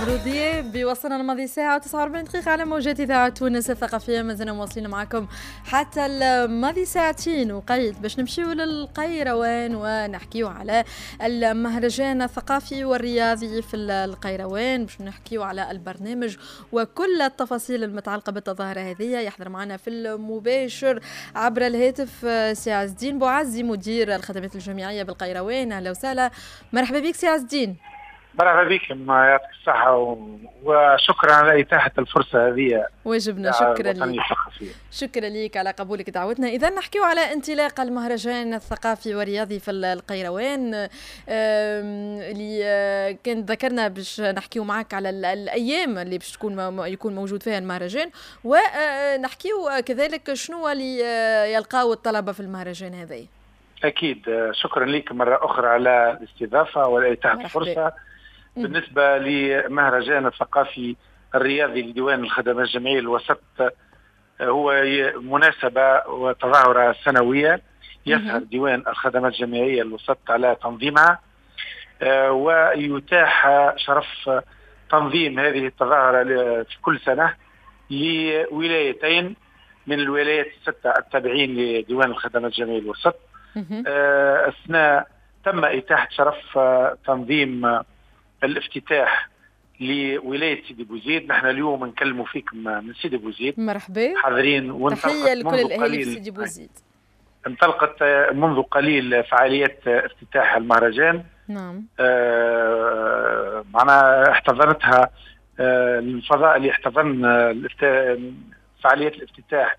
برودية بيوصلنا الماضي ساعة و49 دقيقة على موجات إذاعة تونس الثقافية. مازلنا مواصلين معكم حتى الماضي ساعتين وقيد باش نمشيو للقيروان ونحكيو على المهرجان الثقافي والرياضي في القيروان، باش نحكيو على البرنامج وكل التفاصيل المتعلقة بالتظاهرة هذه. يحضر معنا في المباشر عبر الهاتف سي عز الدين بوعزي مدير الخدمات الجامعية بالقيروان. أهلا وسهلا، مرحبا بك سي عز الدين. مرحبا بكم، يعطيك الصحة وشكرا على إتاحة الفرصة هذه. واجبنا، شكرا لك. شكرا لك على قبولك دعوتنا. إذا نحكيو على انطلاق المهرجان الثقافي والرياضي في القيروان اللي كان ذكرنا باش نحكيو معك على الأيام اللي باش يكون موجود فيها المهرجان، ونحكيو كذلك شنو اللي يلقاو الطلبة في المهرجان هذا. أكيد، شكرا لك مرة أخرى على الاستضافة وإتاحة الفرصة. بالنسبة لمهرجان الثقافي الرياضي لديوان الخدمات الجامعية الوسط، هو مناسبة وتظاهرة سنوية يسهر ديوان الخدمات الجامعية الوسط على تنظيمها، ويتاح شرف تنظيم هذه التظاهرة في كل سنة لولايتين من الولايات الستة التابعين لديوان الخدمات الجامعية الوسط. أثناء تم إتاحة شرف تنظيم الافتتاح لولاية سيدي بوزيد. نحن اليوم نكلموا فيكم من سيدي بوزيد. مرحبا، حاضرين. تحية لكل الأهالي في سيدي بوزيد. انطلقت منذ قليل فعاليات افتتاح المهرجان. نعم. معنا احتضنتها الفضاء اللي احتضن فعاليات الافتتاح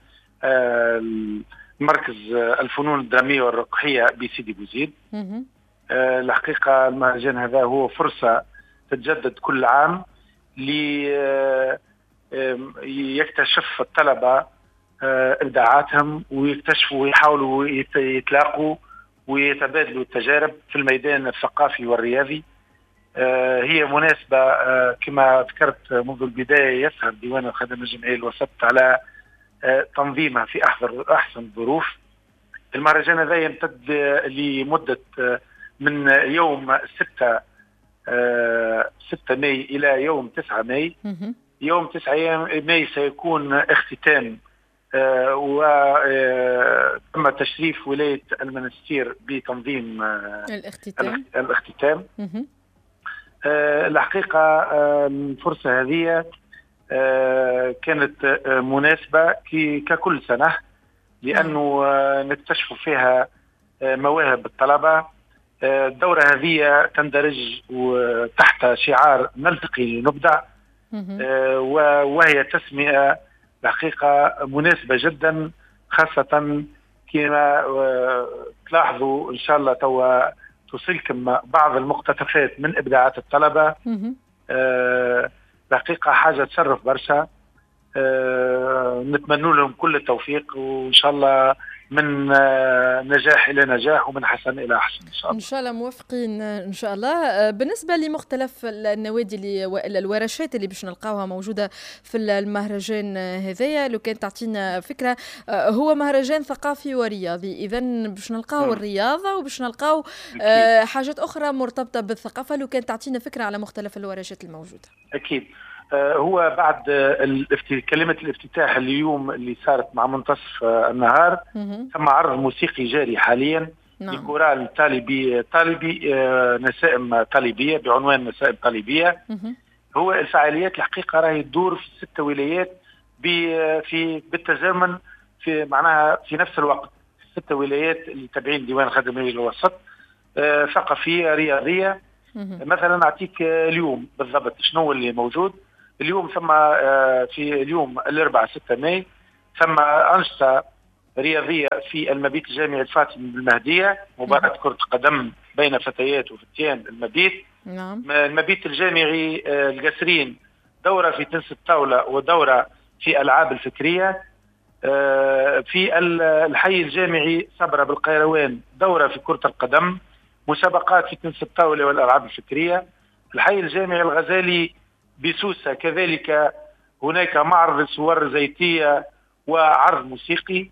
مركز الفنون الدرامية والرقحية بسيدي بوزيد. الحقيقة المهرجان هذا هو فرصة تتجدد كل عام ليكتشف الطلبة إبداعاتهم ويكتشفوا ويحاولوا يتلاقوا ويتبادلوا التجارب في الميدان الثقافي والرياضي. هي مناسبة كما ذكرت منذ البداية يسهر ديوان الخدمات الجامعية الوسط على تنظيمها في أحسن الظروف. المهرجان هذا يمتد لمدة من يوم 6 ماي إلى يوم 9 ماي. يوم 9 ماي سيكون اختتام، وتم تشريف ولاية المنستير بتنظيم الاختتام. الحقيقة الفرصة هذه كانت مناسبة ككل سنة، لأنه نكتشف فيها مواهب الطلبة. الدورة هذه تندرج تحت شعار نلتقي نبدع، وهي تسمية الحقيقة مناسبة جدا، خاصة كما تلاحظوا إن شاء الله توا توصلكم بعض المقتطفات من إبداعات الطلبة. الحقيقة حاجة تشرف برشا. نتمنى لهم كل التوفيق، وإن شاء الله من نجاح إلى نجاح ومن حسن إلى أحسن إن شاء الله. إن شاء الله موفقين إن شاء الله. بالنسبة لمختلف النوادي الورشات اللي باش نلقاوها موجودة في المهرجان هذايا، لو كان تعطينا فكرة. هو مهرجان ثقافي ورياضي، إذا باش نلقاو الرياضة وباش نلقاو حاجات أخرى مرتبطة بالثقافة. لو كان تعطينا فكرة على مختلف الورشات الموجودة. أكيد. هو بعد كلمة الافتتاح اليوم اللي صارت مع منتصف النهار، ثم عرض موسيقي جاري حاليا لكورال طالبي نسائم طالبية بعنوان نسائم طالبية. هو الفعاليات الحقيقة راهي تدور في 6 ولايات بالتزامن، في معناها في نفس الوقت. 6 ولايات اللي تابعين ديوان الخدمات الجامعية الوسط، ثقافية رياضية. مثلا أعطيك اليوم بالضبط شنو اللي موجود اليوم. ثم في اليوم الأربعاء 6 ماي ثم أنشطة رياضية في المبيت الجامعي الفاطمي بالمهدية، مباراة كرة قدم بين فتيات وفتيان المبيت. المبيت الجامعي القصرين دورة في تنس الطاولة ودورة في ألعاب الفكرية. في الحي الجامعي صبرا بالقيروان دورة في كرة القدم، مسابقات في تنس الطاولة والألعاب الفكرية. الحي الجامعي الغزالي بسوسة كذلك هناك معرض صور زيتية وعرض موسيقي.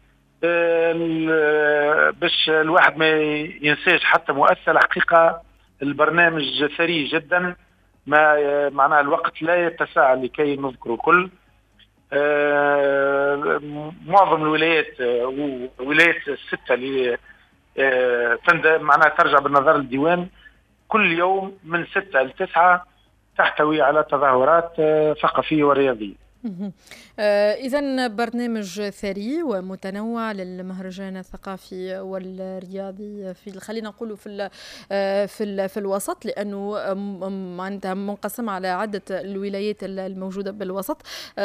باش الواحد ما ينساش حتى مؤثر. حقيقة البرنامج ثري جدا، ما معناها الوقت لا يتسع لكي نذكر كل. معظم الولايات ولايات الستة اللي معناها ترجع بالنظر للديوان كل يوم من 6 ل 9 تحتوي على تظاهرات ثقافية ورياضية. إذا برنامج ثري ومتنوع للمهرجان الثقافي والرياضي خلينا نقول في الوسط، لأنه معناتها منقسم على عدة الولايات الموجودة بالوسط،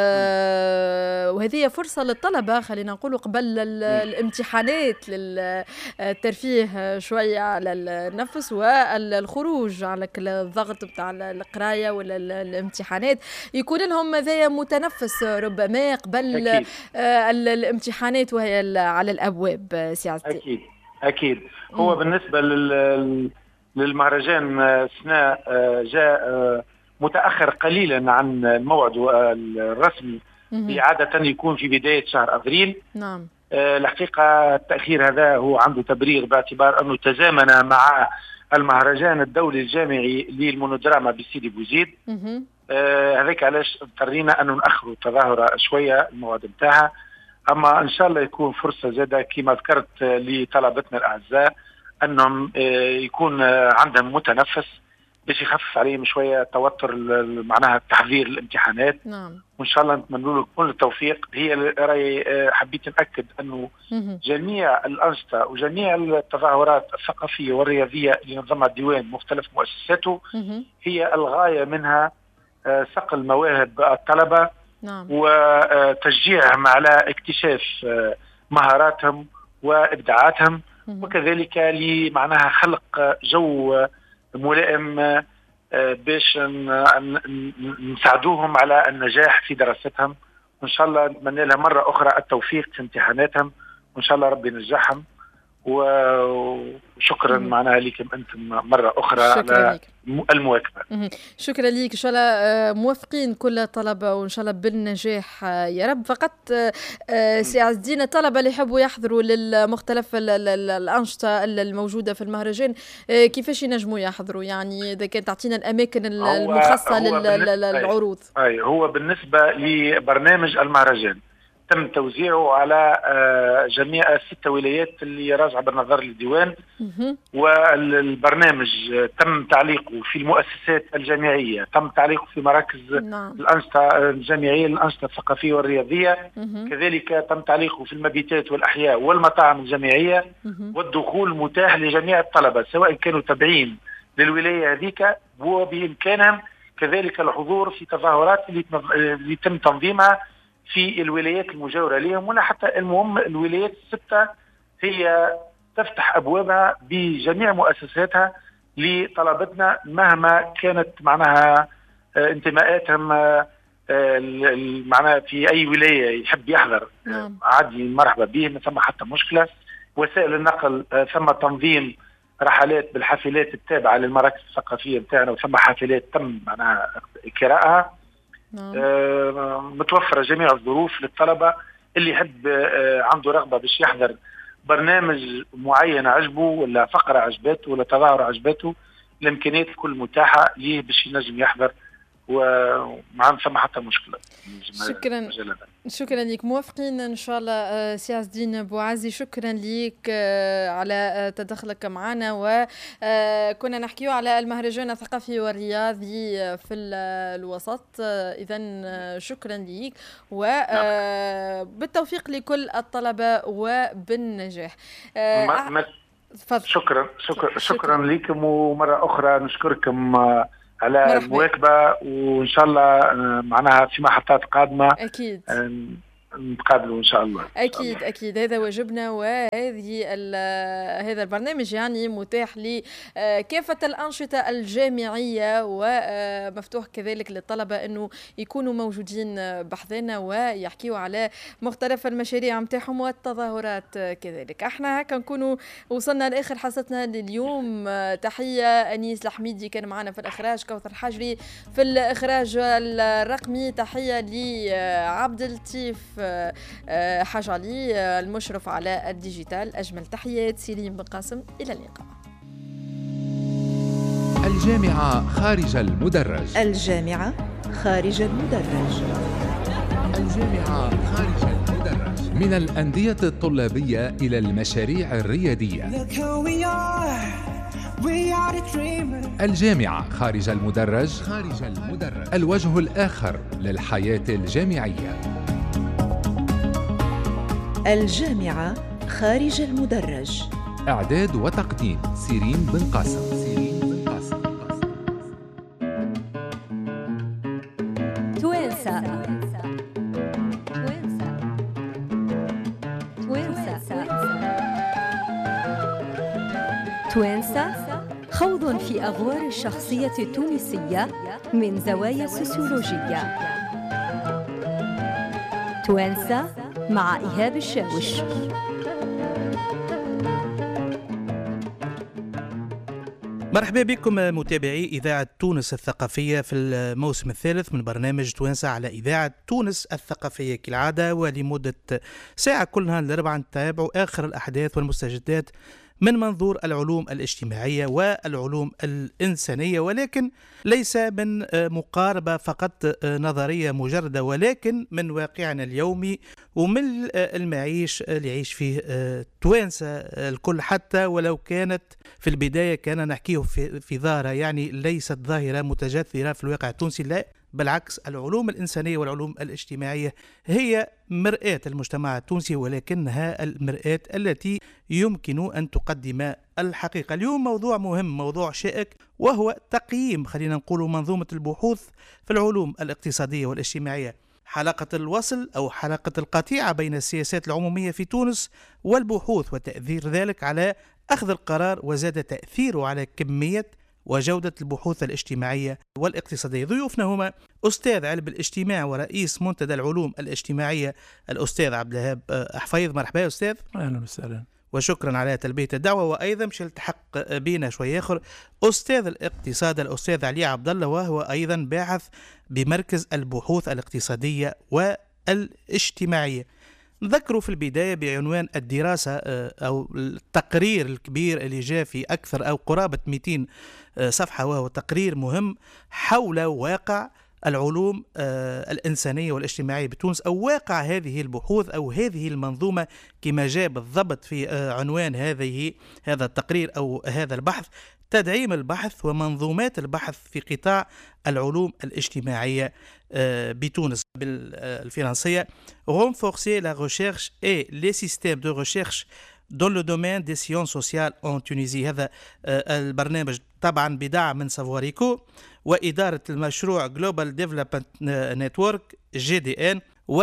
وهذه فرصة للطلبة خلينا نقول قبل الامتحانات للترفيه شوية على النفس والخروج على الضغط بتاع القراية ولا الامتحانات، يكون لهم مزايا متنفس ربما قبل الامتحانات وهي على الابواب. سيادتي اكيد هو بالنسبه للمهرجان سناء جاء متاخر قليلا عن الموعد الرسمي اللي عاده يكون في بدايه شهر ابريل. نعم. الحقيقه التاخير هذا هو عنده تبرير باعتبار انه تزامن مع المهرجان الدولي الجامعي للمونودراما بسيدي بوزيد. هذيك علاش اضطرينا انه ناخروا التظاهره شويه الموعد نتاعها، اما ان شاء الله يكون فرصه زاده كما ذكرت لطلبتنا الاعزاء انهم يكون عندهم متنفس باش يخفف عليهم شويه توتر معناها تحضير الامتحانات. نعم. وان شاء الله نتمنى له كل التوفيق. هي راي حبيت ناكد انه جميع الانشطه وجميع التظاهرات الثقافيه والرياضيه اللي نظمها الديوان مختلف مؤسساته هي الغايه منها صقل مواهب الطلبة. نعم. وتشجيعهم على اكتشاف مهاراتهم وإبداعاتهم، وكذلك لمعناها خلق جو ملائم باش نساعدوهم على النجاح في دراستهم. وإن شاء الله نتمنى لها مرة أخرى التوفيق في امتحاناتهم، وإن شاء الله ربي ينجحهم. وشكرا معناها لكم أنتم مرة أخرى على المواكبة. شكرا لك. إن شاء الله موفقين كل الطلبة وإن شاء الله بالنجاح يا رب. فقط سي عز الدين، الطلبة اللي يحبوا يحضروا للمختلف الأنشطة الموجودة في المهرجان كيفاش ينجموا يحضروا؟ يعني إذا كانت تعطينا الأماكن المخصصة للعروض. هو بالنسبة لبرنامج المهرجان تم توزيعه على جميع 6 ولايات اللي راجعه بالنظر للديوان، والبرنامج تم تعليقه في المؤسسات الجامعيه، تم تعليقه في مراكز الانشطه الجامعيه للانشطه الثقافيه والرياضيه، كذلك تم تعليقه في المبيتات والاحياء والمطاعم الجامعيه، والدخول متاح لجميع الطلبه سواء كانوا تابعين للولايه هذيك وبامكانهم كذلك الحضور في تظاهرات اللي تم تنظيمها في الولايات المجاورة لهم، ولا حتى المهم الولايات الستة هي تفتح أبوابها بجميع مؤسساتها لطلبتنا مهما كانت معناها انتماءاتهم معناها في أي ولاية يحب يحضر عادي مرحبا به، ما ثم حتى مشكلة. وسائل النقل ثم تنظيم رحلات بالحافلات التابعة للمراكز الثقافية بتاعنا، وثم حافلات تم معناها كراءها. متوفرة جميع الظروف للطلبة اللي يحب عنده رغبة باش يحضر برنامج معين عجبه ولا فقرة عجبته ولا تظاهرة عجبته، الإمكانيات الكل متاحة ليه باش ينجم يحضر وما ثم حتى مشكلة. شكرا لك. موافقين ان شاء الله سي عز الدين بوعزي، شكرا لك على تدخلك معنا، وكنا نحكيو على المهرجان الثقافي والرياضي في الوسط. اذا شكرا لك وبالتوفيق لكل الطلبة وبالنجاح. شكرا لكم، ومرة أخرى نشكركم على المواكبة، وإن شاء الله معناها في محطات قادمة أكيد نتقابلوا إن شاء الله. أكيد أكيد هذا واجبنا، وهذه هذا البرنامج يعني متاح لكافة الأنشطة الجامعية، ومفتوح كذلك للطلبة أنه يكونوا موجودين بحثنا ويحكيوا على مختلف المشاريع متاعهم والتظاهرات كذلك. احنا هكا نكونوا وصلنا لآخر حصتنا لليوم. تحية أنيس الحميدي كان معنا في الإخراج، كوثر حجري في الإخراج الرقمي، تحية لعبد اللطيف حاج علي المشرف على الديجيتال. أجمل تحيات سليم بن قاسم، إلى اللقاء. الجامعة خارج المدرج. الجامعة خارج المدرج. الجامعة خارج المدرج. من الأندية الطلابية إلى المشاريع الريادية. الجامعة خارج المدرج. خارج المدرج. الوجه الآخر للحياة الجامعية. الجامعة خارج المدرج. إعداد وتقديم سيرين بن قاسم. توانسة، خوض في أغوار الشخصية التونسية من زوايا سوسيولوجية. توانسة مع إيهاب الشاوش. مرحبا بكم متابعي إذاعة تونس الثقافية في الموسم الثالث من برنامج توانسة على إذاعة تونس الثقافية كالعادة، ولمدة ساعة كل نهار الأربعاء نتابعوا آخر الأحداث والمستجدات من منظور العلوم الاجتماعية والعلوم الإنسانية، ولكن ليس من مقاربة فقط نظرية مجردة، ولكن من واقعنا اليومي ومن المعيش اللي يعيش فيه توانسة الكل، حتى ولو كانت في البداية كان نحكيه في ظاهرة يعني ليست ظاهرة متجذرة في الواقع التونسي، لا بالعكس، العلوم الإنسانية والعلوم الاجتماعية هي مرآة المجتمع التونسي، ولكنها المرآة التي يمكن أن تقدم الحقيقة. اليوم موضوع مهم، موضوع شائك، وهو تقييم خلينا نقول منظومة البحوث في العلوم الاقتصادية والاجتماعية، حلقة الوصل أو حلقة القطيعة بين السياسات العمومية في تونس والبحوث، وتأثير ذلك على أخذ القرار وزاد تأثيره على كمية وجودة البحوث الاجتماعية والاقتصادية. ضيوفنا هما أستاذ علم الاجتماع ورئيس منتدى العلوم الاجتماعية الأستاذ عبد الوهاب حفيظ. مرحبا يا أستاذ. أهلا وسهلا، وشكرا على تلبية الدعوة. وأيضا مش التحق بينا شوي آخر أستاذ الاقتصاد الأستاذ علي عبد الله، وهو أيضا باحث بمركز البحوث الاقتصادية والاجتماعية. نذكروا في البداية بعنوان الدراسة أو التقرير الكبير اللي جاء في أكثر أو قرابة 200 صفحة، وهو تقرير مهم حول واقع العلوم الإنسانية والاجتماعية بتونس، أو واقع هذه البحوث أو هذه المنظومة كما جاء بالضبط في عنوان هذا التقرير أو هذا البحث: تدعيم البحث ومنظومات البحث في قطاع العلوم الاجتماعية بتونس، بالفرنسية renforcer la recherche et les systèmes de recherche dans le domaine des sciences sociales en Tunisie. هذا البرنامج طبعا بدعم من سافواريكو وإدارة المشروع Global Development Network GDN،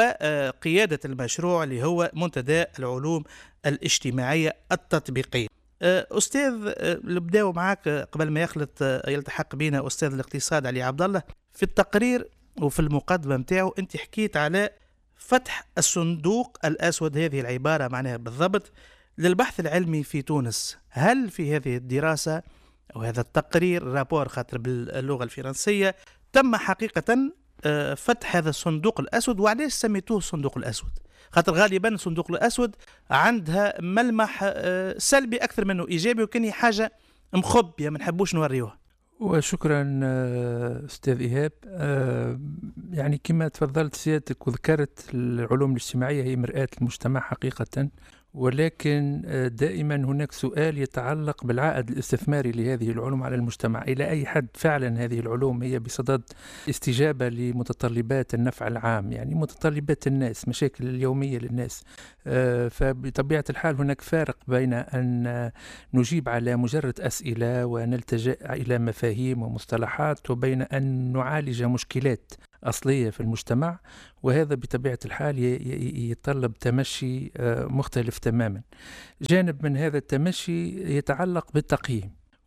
وقيادة المشروع اللي هو منتدى العلوم الاجتماعية التطبيقية. أستاذ، نبداو معك قبل ما يلتحق بنا أستاذ الاقتصاد علي عبد الله. في التقرير وفي المقدمة متاعه أنت حكيت على فتح الصندوق الأسود، هذه العبارة معناها بالضبط، للبحث العلمي في تونس. هل في هذه الدراسة أو هذا التقرير رابور خاطر باللغة الفرنسية تم حقيقة فتح هذا الصندوق الأسود؟ وعلاش سميتوه الصندوق الأسود؟ خاطر غالبا الصندوق الأسود عندها ملمح سلبي أكثر منه إيجابي، وكان حاجة مخبية ما نحبوش نوريوها. وشكرا أستاذ إيهاب. يعني كما تفضلت سيادتك وذكرت، العلوم الاجتماعية هي مرآة المجتمع حقيقة، ولكن دائما هناك سؤال يتعلق بالعائد الاستثماري لهذه العلوم على المجتمع. إلى أي حد فعلا هذه العلوم هي بصدد استجابة لمتطلبات النفع العام، يعني متطلبات الناس، مشاكل اليومية للناس. فبطبيعة الحال هناك فارق بين أن نجيب على مجرد أسئلة ونلتجأ إلى مفاهيم ومصطلحات، وبين أن نعالج مشكلات أصلية في المجتمع، وهذا بطبيعة الحال يتطلب تمشي مختلف تماما. جانب من هذا التمشي يتعلق بالتقييم،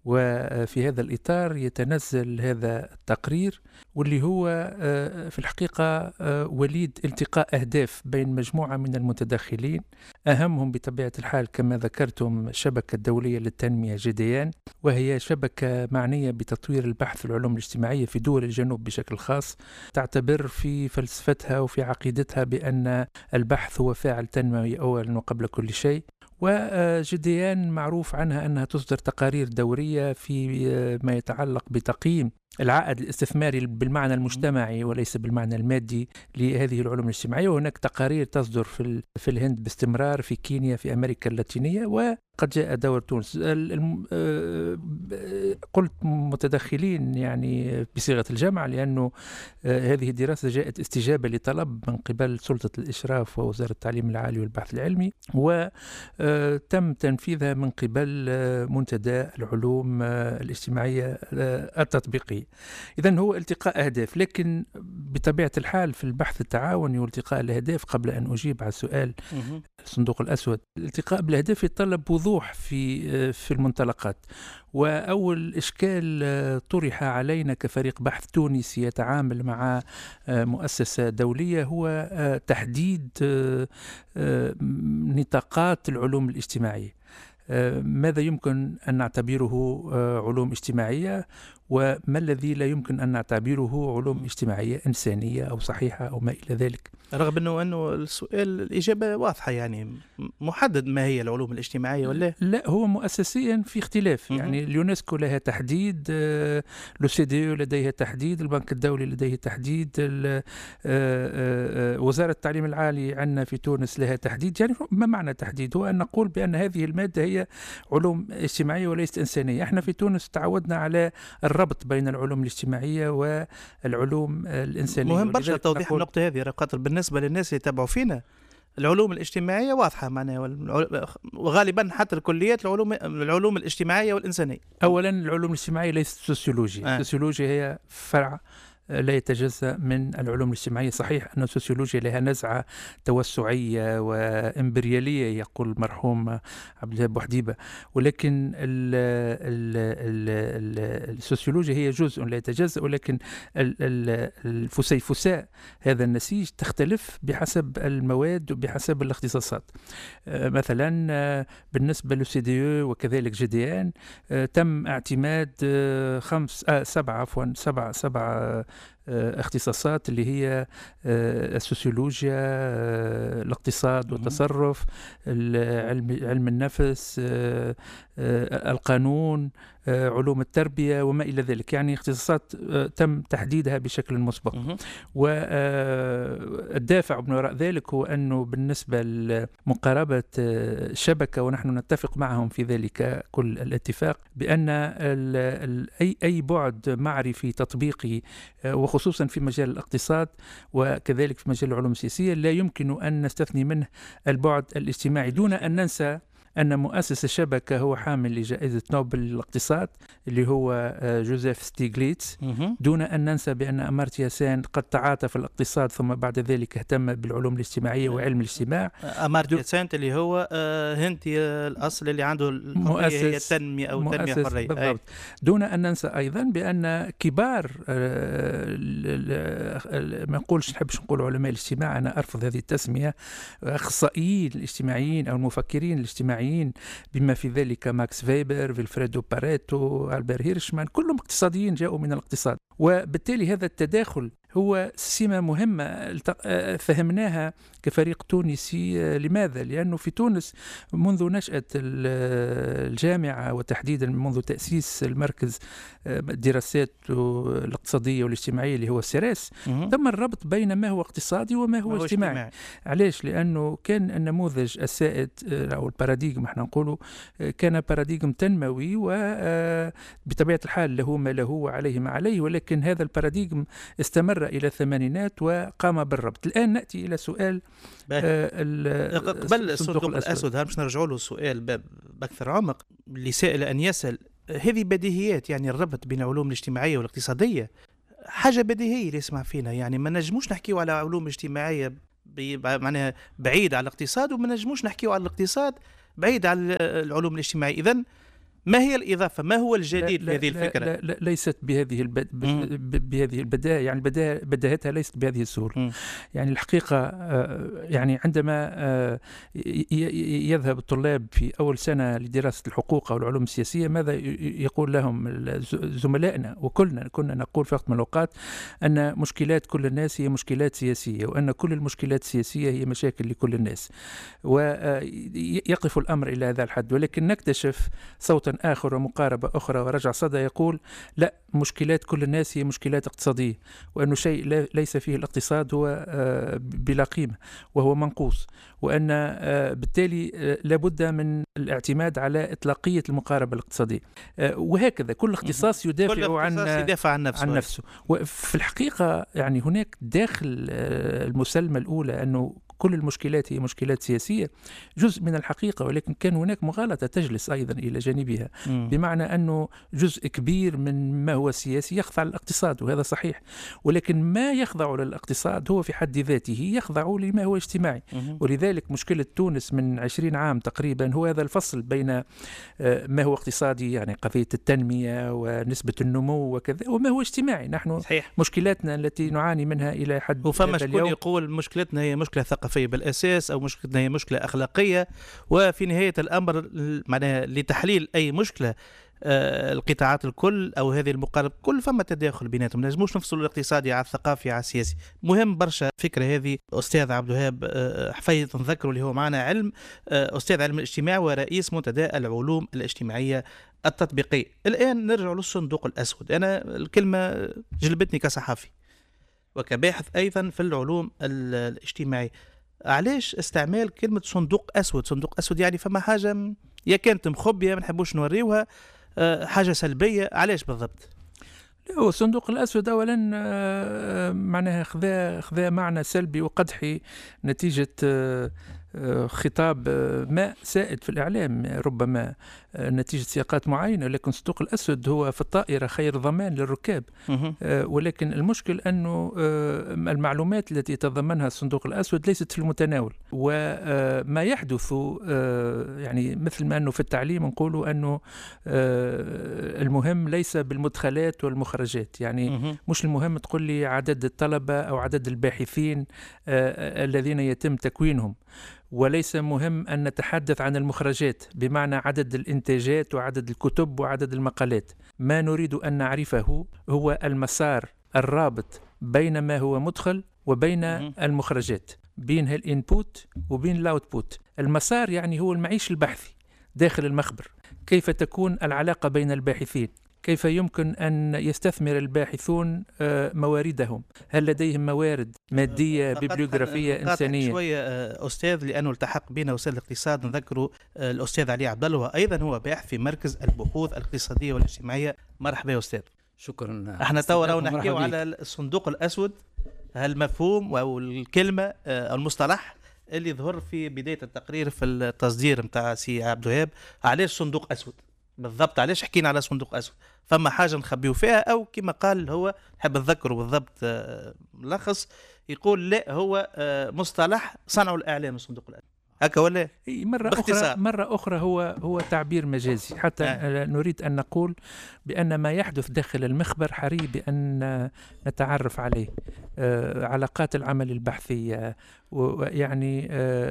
وفي هذا الإطار يتنزل هذا التقرير، واللي هو في الحقيقة وليد التقاء أهداف بين مجموعة من المتدخلين، أهمهم بطبيعة الحال كما ذكرتم الشبكة الدولية للتنمية GDN، وهي شبكة معنية بتطوير البحث والعلوم الاجتماعية في دول الجنوب بشكل خاص، تعتبر في فلسفتها وفي عقيدتها بأن البحث هو فاعل تنموي أولا وقبل كل شيء، وجديان معروف عنها أنها تصدر تقارير دورية في ما يتعلق بتقييم العائد الاستثماري بالمعنى المجتمعي وليس بالمعنى المادي لهذه العلوم الاجتماعية. وهناك تقارير تصدر في الهند باستمرار، في كينيا، في أمريكا اللاتينية، وقد جاء دور تونس. قلت متدخلين يعني بصيغة الجمع لأنه هذه الدراسة جاءت استجابة لطلب من قبل سلطة الإشراف ووزارة التعليم العالي والبحث العلمي، وتم تنفيذها من قبل منتدى العلوم الاجتماعية التطبيقية. إذن هو التقاء أهداف، لكن بطبيعة الحال في البحث التعاوني والتقاء الأهداف، قبل أن أجيب على السؤال الصندوق الأسود، الالتقاء بالأهداف يتطلب وضوح في المنطلقات. وأول إشكال طرح علينا كفريق بحث تونسي يتعامل مع مؤسسة دولية هو تحديد نطاقات العلوم الاجتماعية. ماذا يمكن أن نعتبره علوم اجتماعية، وما الذي لا يمكن أن نعتبره علوم اجتماعية إنسانية أو صحيحة أو ما إلى ذلك. رغم أنه السؤال الإجابة واضحة، يعني محدد ما هي العلوم الاجتماعية ولا؟ لا، هو مؤسسيا في اختلاف. يعني اليونسكو لها تحديد، لو سي دي لديها تحديد، البنك الدولي لديه تحديد، وزارة التعليم العالي عندنا في تونس لها تحديد. يعني ما معنى تحديد؟ هو أن نقول بأن هذه المادة هي علوم اجتماعية وليست إنسانية. احنا في تونس تعودنا على الربط بين العلوم الاجتماعية والعلوم الإنسانية. مهم برشا توضيح النقطة هذه، خاطر بالنسبة للناس اللي يتابعوا فينا العلوم الاجتماعية واضحة معناها، وغالبا حتى الكليات العلوم الاجتماعية والإنسانية. أولا العلوم الاجتماعية ليست سوسيولوجيا. السوسيولوجيا هي فرع لا يتجزأ من العلوم الاجتماعية. صحيح أن السوسيولوجيا لها نزعة توسعية وإمبريالية يقول المرحوم عبد الوهاب بوحديبة، ولكن السوسيولوجيا هي جزء لا يتجزأ، ولكن الفسيفساء هذا النسيج تختلف بحسب المواد وبحسب الاختصاصات. مثلا بالنسبة للCDE وكذلك جديان تم اعتماد سبع اختصاصات اللي هي السوسيولوجيا، الاقتصاد والتصرف، علم النفس، القانون، علوم التربية وما إلى ذلك. يعني اختصاصات تم تحديدها بشكل مسبق. والدافع من وراء ذلك هو أنه بالنسبة لمقاربة الشبكة، ونحن نتفق معهم في ذلك كل الاتفاق، بأن أي بعد معرفي تطبيقي وخصوصا في مجال الاقتصاد وكذلك في مجال العلوم السياسية لا يمكن أن نستثني منه البعد الاجتماعي، دون أن ننسى أن مؤسس الشبكة هو حامل لجائزة نوبل للاقتصاد اللي هو جوزيف ستيغليتس، دون أن ننسى بأن أمارتيا سين قد تعاطى في الاقتصاد ثم بعد ذلك اهتم بالعلوم الاجتماعية وعلم الاجتماع. أمارتيا سين اللي هو هندي الأصل اللي عنده مؤسس هي التنمية أو التنمية الحرية بالضبط. دون أن ننسى أيضا بأن كبار ما نحبش نقول علماء الاجتماع، أنا أرفض هذه التسمية، أخصائيين الاجتماعيين أو المفكرين الاجتماعيين بما في ذلك ماكس فيبر، فيلفريدو باريتو، ألبير هيرشمان، كلهم اقتصاديين جاءوا من الاقتصاد. وبالتالي هذا التداخل هو سمة مهمة فهمناها كفريق تونسي. لماذا؟ لأنه في تونس منذ نشأة الجامعة وتحديدا منذ تأسيس المركز الدراسات الاقتصادية والاجتماعية اللي هو السيراس، تم الربط بين ما هو اقتصادي وما هو اجتماعي. علاش؟ لأنه كان النموذج السائد أو الباراديغم احنا نقوله كان باراديغم تنموي، وبطبيعة الحال له ما له وعليه ما عليه، ولكن هذا الباراديغم استمر إلى الثمانينات وقام بالربط. الآن نأتي إلى سؤال قبل الصندوق الأسود، باش نرجعوا له السؤال بأكثر عمق لسائل أن يسأل. هذه بديهيات، يعني الربط بين العلوم الاجتماعية والاقتصادية حاجة بديهية اللي يسمع فينا. يعني ما نجموش نحكيوا على علوم اجتماعية معناها بعيد على الاقتصاد، وما نجموش نحكيوا على الاقتصاد بعيد على العلوم الاجتماعية. إذن ما هي الإضافة؟ ما هو الجديد في هذه الفكرة؟ لا ليست بهذه بهذه البداهة، يعني بداهتها ليست بهذه السهولة. يعني الحقيقة يعني عندما يذهب الطلاب في أول سنة لدراسة الحقوق أو العلوم السياسية، ماذا يقول لهم زملائنا وكلنا كنا نقول في وقت من الأوقات أن مشكلات كل الناس هي مشكلات سياسية، وأن كل المشكلات السياسية هي مشاكل لكل الناس، ويقف الأمر إلى هذا الحد. ولكن نكتشف صوتا آخر ومقاربة أخرى ورجع صدى يقول لا، مشكلات كل الناس هي مشكلات اقتصادية، وأنه شيء ليس فيه الاقتصاد هو بلا قيمة وهو منقوص، وأن بالتالي لابد من الاعتماد على إطلاقية المقاربة الاقتصادية. وهكذا كل اختصاص يدافع عن نفسه. وفي الحقيقة يعني هناك داخل المسلمة الأولى أنه كل المشكلات هي مشكلات سياسية جزء من الحقيقة، ولكن كان هناك مغالطة تجلس أيضا إلى جانبها، بمعنى أنه جزء كبير من ما هو سياسي يخضع للاقتصاد، وهذا صحيح، ولكن ما يخضع للاقتصاد هو في حد ذاته يخضع لما هو اجتماعي. ولذلك مشكلة تونس من 20 عام تقريبا هو هذا الفصل بين ما هو اقتصادي، يعني قضية التنمية ونسبة النمو وكذا، وما هو اجتماعي. نحن صحيح. مشكلاتنا التي نعاني منها إلى حد وفما شكون يقول مشكلتنا هي مشكلة ثقافية بالأساس أو مشكلتنا هي مشكلة أخلاقية، وفي نهاية الأمر معناها لتحليل أي مشكلة القطاعات الكل أو هذه المقاربة كل فما تداخل بيناتهم، ما نجموش نفصلوا الاقتصادي على الثقافي على السياسي. مهم برشا فكرة هذه. أستاذ عبد الوهاب حفيظ نذكروا اللي هو معنا أستاذ علم الاجتماع ورئيس منتدى العلوم الاجتماعية التطبيقية. الآن نرجع للصندوق الأسود. أنا الكلمة جلبتني كصحفي وكباحث أيضا في العلوم الاجتماعية. علاش استعمال كلمة صندوق أسود؟ صندوق أسود يعني فما حاجة يا كانت مخبية ما نحبوش نوريوها، حاجة سلبية، علاش بالضبط؟ هو الصندوق الأسود أولا معناها خذا معنى سلبي وقدحي نتيجة خطاب ما سائد في الإعلام، ربما نتيجة سياقات معينة، لكن الصندوق الأسود هو في الطائرة خير ضمان للركاب. ولكن المشكل أنه المعلومات التي يتضمنها الصندوق الأسود ليست في المتناول، وما يحدث يعني مثل ما أنه في التعليم نقولوا أنه المهم ليس بالمدخلات والمخرجات، يعني مش المهم تقول لي عدد الطلبة أو عدد الباحثين الذين يتم تكوينهم، وليس مهم أن نتحدث عن المخرجات بمعنى عدد الإنتاجات وعدد الكتب وعدد المقالات. ما نريد أن نعرفه هو المسار الرابط بين ما هو مدخل وبين المخرجات، بين الانبوت وبين الاوتبوت. المسار يعني هو المعيش البحثي داخل المخبر، كيف تكون العلاقة بين الباحثين، كيف يمكن أن يستثمر الباحثون مواردهم، هل لديهم موارد مادية بيبليوغرافية إنسانية. شوية أستاذ لأنه التحق بنا أستاذ الاقتصاد نذكره الأستاذ علي عبد الله، أيضا هو باحث في مركز البحوث الاقتصادية والاجتماعية. مرحبا يا أستاذ. شكرا. احنا توا نحكيو على الصندوق الأسود، هالمفهوم أو الكلمة أو المصطلح اللي ظهر في بداية التقرير في التصدير متاع سي عبد الوهاب. علاش صندوق أسود بالضبط؟ علاش حكينا على صندوق أسود؟ فما حاجة نخبيو فيها أو كما قال هو نحب نذكره بالضبط ملخص يقول لا هو مصطلح صنعوا الإعلام الصندوق الأسود هكا ولا؟ مرة أخرى هو تعبير مجازي حتى نريد أن نقول بأن ما يحدث داخل المخبر حري بأن نتعرف عليه. علاقات العمل البحثية ويعني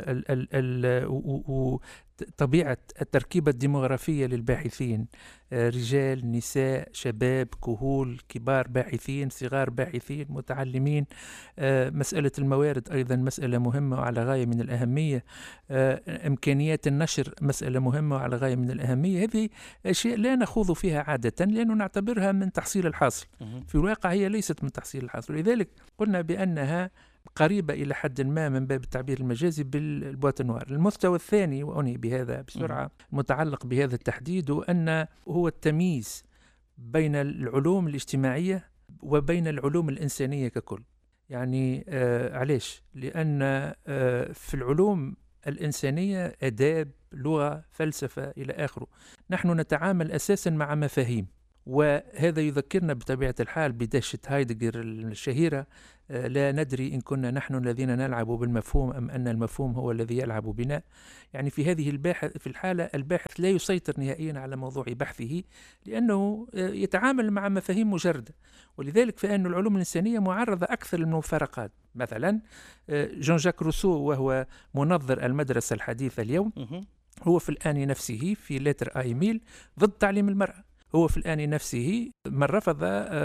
طبيعة التركيبة الديموغرافية للباحثين، رجال، نساء، شباب، كهول، كبار باحثين، صغار باحثين، متعلمين. مسألة الموارد أيضا مسألة مهمة وعلى غاية من الأهمية. إمكانيات النشر مسألة مهمة وعلى غاية من الأهمية. هذه أشياء لا نخوض فيها عادة لأنه نعتبرها من تحصيل الحاصل، في الواقع هي ليست من تحصيل الحاصل، لذلك قلنا بأنها قريبة إلى حد ما من باب التعبير المجازي بالبوات النوار. المستوى الثاني وأنهي بهذا بسرعة متعلق بهذا التحديد، وأن هو التمييز بين العلوم الاجتماعية وبين العلوم الإنسانية ككل. يعني علاش؟ لأن في العلوم الإنسانية آداب، لغة، فلسفة إلى آخره، نحن نتعامل أساسا مع مفاهيم، وهذا يذكرنا بطبيعة الحال بدهشة هايدغر الشهيرة: لا ندري إن كنا نحن الذين نلعب بالمفهوم أم أن المفهوم هو الذي يلعب بنا. يعني في هذه في الحالة الباحث لا يسيطر نهائيا على موضوع بحثه، لأنه يتعامل مع مفاهيم مجردة. ولذلك فإن العلوم الإنسانية معرضة أكثر للمفارقات. مثلا جون جاك روسو، وهو منظر المدرسة الحديثة اليوم، هو في الآن نفسه في لتر آيميل ضد تعليم المرأة. هو في الآن نفسه من رفض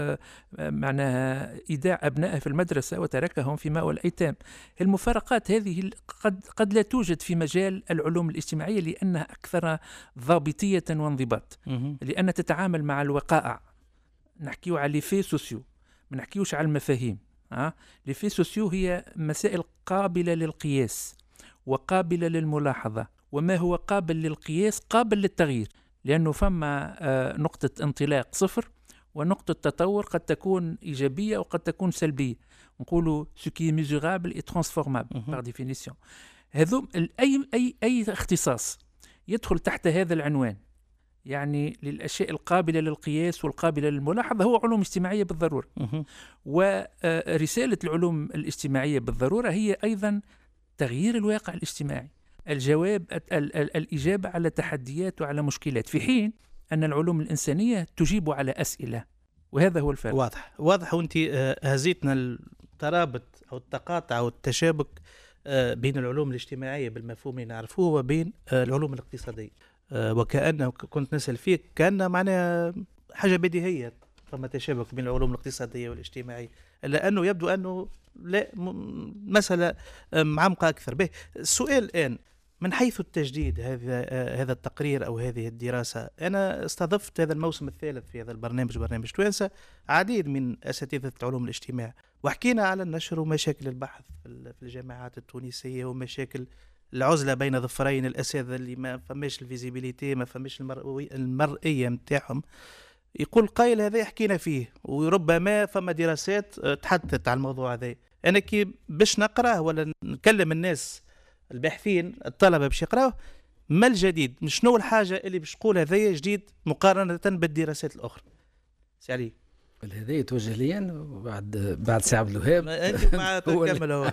معناها إيداع أبنائه في المدرسة وتركهم في مأوى الأيتام. المفارقات هذه قد لا توجد في مجال العلوم الاجتماعية، لأنها أكثر ضابطية وانضباط، لأن تتعامل مع الوقائع. نحكيو على لي في سوسيو، ما نحكيوش على المفاهيم. لي في سوسيو هي مسائل قابلة للقياس وقابلة للملاحظة، وما هو قابل للقياس قابل للتغيير، لأنه فما نقطة انطلاق صفر، ونقطة تطور قد تكون إيجابية وقد تكون سلبية. نقولوا ce qui est mesurable est transformable par définition. هذو أي اختصاص يدخل تحت هذا العنوان، يعني للأشياء القابلة للقياس والقابلة للملاحظة، هو علوم اجتماعية بالضرورة. ورسالة العلوم الاجتماعية بالضرورة هي أيضا تغيير الواقع الاجتماعي، الجواب الإجابة على تحديات وعلى مشكلات، في حين أن العلوم الإنسانية تجيب على أسئلة. وهذا هو الفرق. واضح. وانت هزيتنا الترابط أو التقاطع أو التشابك بين العلوم الاجتماعية بالمفهوم اللي نعرفوه وبين العلوم الاقتصادية، وكأنه كنت نسأل فيك كأنه معناها حاجة بديهية، فما تشابك بين العلوم الاقتصادية والاجتماعية، إلا أنه يبدو أنه لا، مسألة معمقة أكثر. به السؤال الآن من حيث التجديد، هذا التقرير أو هذه الدراسة، أنا استضفت هذا الموسم الثالث في هذا البرنامج، برنامج توانسة، عديد من أساتذة علوم الاجتماع، وحكينا على النشر ومشاكل البحث في الجامعات التونسية، ومشاكل العزلة بين ظفرين الأساتذة اللي ما فماش الفيزيبيليتي، ما فماش المرئية متاعهم. يقول قائل هذا حكينا فيه، وربما فما دراسات تحدثت على الموضوع هذا. أنا كي باش نقرأه ولا نكلم الناس الباحثين الطلبة باش يقرأوه، ما الجديد؟ شنو الحاجة اللي باش تقول هذا جديد مقارنة بالدراسات الأخرى؟ سعلي هذا يتوجه لي أنا بعد سي عبد الوهاب. أنت مع تكمل هو.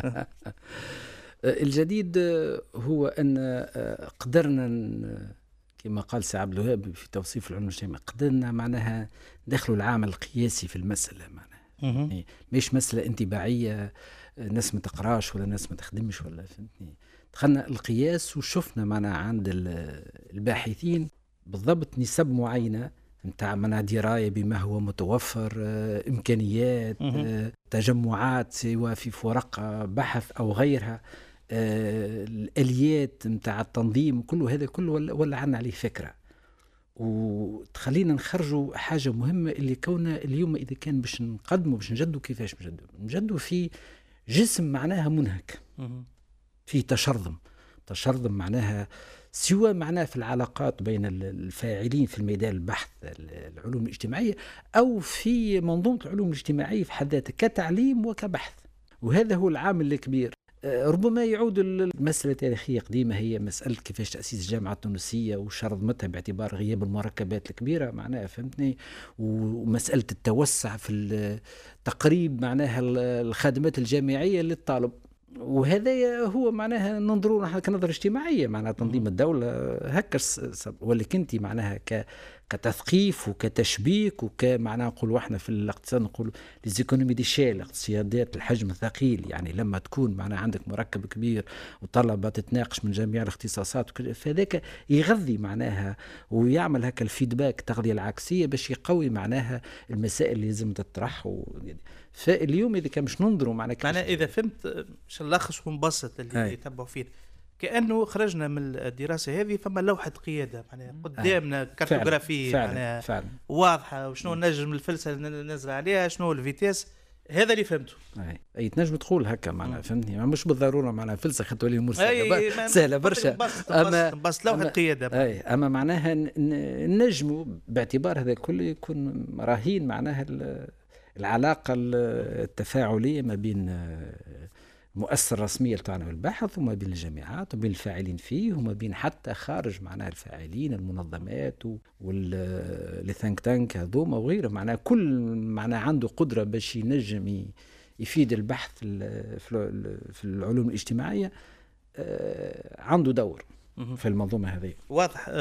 الجديد هو أن قدرنا كما قال سي عبد الوهاب في توصيف العلوم الاجتماعية، قدرنا معناها ندخلوا العامل القياسي في المسألة، معناها مش مسألة انطباعية ناس ما تقراش ولا ناس ما تخدمش ولا، فهمتني. دخلنا القياس وشفنا معناها عند الباحثين بالضبط نسب معينة نتاع معناها دراية بما هو متوفر، إمكانيات، تجمعات سواء في فرق بحث أو غيرها، الآليات نتاع التنظيم، كله هذا كله ولا عنا عليه فكرة. وتخلينا نخرجوا حاجة مهمة اللي كونا اليوم إذا كان باش نقدموا باش نجدوا، كيفاش نجدوا في جسم معناها منهك، في تشرذم معناها سواء معناها في العلاقات بين الفاعلين في الميدان البحث العلوم الاجتماعية، أو في منظومة العلوم الاجتماعية في حد ذاتها كتعليم وكبحث. وهذا هو العامل الكبير. ربما يعود المسألة تاريخية قديمة، هي مسألة كيفاش تأسيس الجامعة التونسية وشرذمتها باعتبار غياب المركبات الكبيرة، معناها فهمتني، ومسألة التوسع في التقريب معناها الخدمات الجامعية للطالب. وهذا هو معناها ننظروا نحن كنظرة اجتماعية، معناها تنظيم الدولة هكا، ولكن انت معناها كتثقيف وكتشبيك وكمعناها نقولوا احنا في الاقتصاد نقولوا ليزيكونومي دي شيل، اقتصاديات الحجم الثقيل. يعني لما تكون معناها عندك مركب كبير وطلبة تتناقش من جميع الاختصاصات، فذاك يغذي معناها ويعمل هكا الفيدباك، التغذية العكسية باش يقوي معناها المسائل اللي لازم تطرح. فاليوم إذا كان مش ننظروا معناها إذا فهمت مش نلخص ونبسط اللي يتبعوا فيه، كأنه خرجنا من الدراسة هذه فما لوحة قيادة معناها قدامنا، كارتوغرافية معناها واضحة، وشنو النجم الفلسة اللي نزل عليها، شنو الفيتاس، هذا اللي فهمته. أي تنجم تقول هكا معناها فهمتني، مش بالضرورة معناها فلسة خدتوا لي أمور سهلة برشا، بس لوحة قيادة. أما معناها النجم باعتبار هذا كله يكون رهين معناها العلاقة التفاعلية ما بين المؤسسة الرسمية تاعنا بالبحث، وما بين الجامعات وما بين الفاعلين فيه، وما بين حتى خارج معناها الفاعلين المنظمات والثانك تانك هذوما وغيره. معناها كل معناها عنده قدرة باش ينجم يفيد البحث في العلوم الاجتماعية، عنده دور في المنظومة هذه. واضح.